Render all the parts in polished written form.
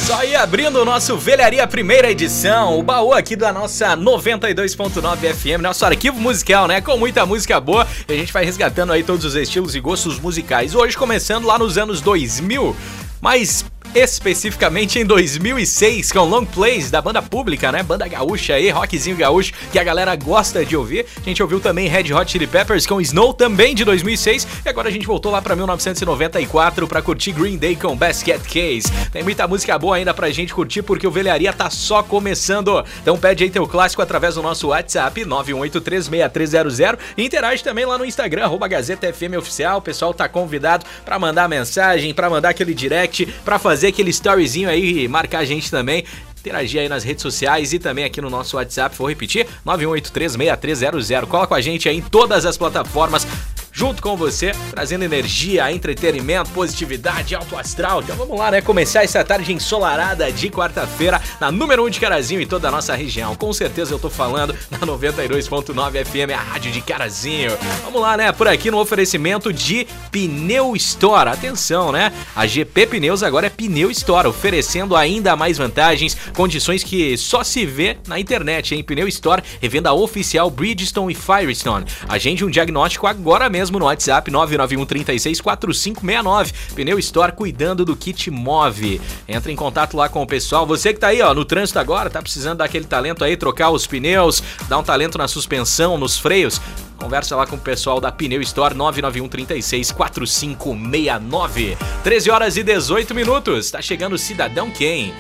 Só aí abrindo o nosso Velharia primeira edição, o baú aqui da nossa 92.9 FM, nosso arquivo musical, né? Com muita música boa, e a gente vai resgatando aí todos os estilos e gostos musicais. Hoje começando lá nos anos 2000, mas especificamente em 2006, com Long Plays da Banda Pública, né? Banda gaúcha aí, rockzinho gaúcho, que a galera gosta de ouvir. A gente ouviu também Red Hot Chili Peppers com Snow, também de 2006. E agora a gente voltou lá pra 1994 pra curtir Green Day com Basket Case. Tem muita música boa ainda pra gente curtir, porque o Velharia tá só começando. Então pede aí teu clássico através do nosso WhatsApp 918366300 e interage também lá no Instagram, @GazetaFM Oficial. O pessoal tá convidado pra mandar mensagem, pra mandar aquele direct, pra fazer aquele storyzinho aí e marcar a gente também. Interagir aí nas redes sociais e também aqui no nosso WhatsApp. Vou repetir, 918366300. Cola com a gente aí em todas as plataformas, junto com você, trazendo energia, entretenimento, positividade, alto astral. Então vamos lá, né? Começar essa tarde ensolarada de quarta-feira na número 1 de Carazinho e toda a nossa região. Com certeza eu tô falando na 92.9 FM, a rádio de Carazinho. Vamos lá, né? Por aqui no oferecimento de Pneu Store. Atenção, né? A GP Pneus agora é Pneu Store, oferecendo ainda mais vantagens, condições que só se vê na internet, hein? Pneu Store, revenda oficial Bridgestone e Firestone. Agende um diagnóstico agora mesmo no WhatsApp 991364569. Pneu Store, cuidando do que te move. Entra em contato lá com o pessoal. Você que tá aí, ó, no trânsito agora, tá precisando daquele talento aí, trocar os pneus, dar um talento na suspensão, nos freios. Conversa lá com o pessoal da Pneu Store, 991364569. 13 horas e 18 minutos. Tá chegando o Cidadão Quem?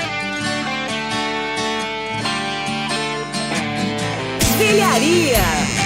Velharia.